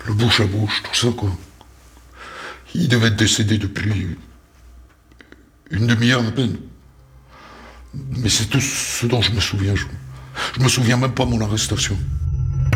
le bouche à bouche, tout ça, quoi. Il devait être décédé depuis une demi-heure à peine. Mais c'est tout ce dont je me souviens. Je me souviens même pas de mon arrestation.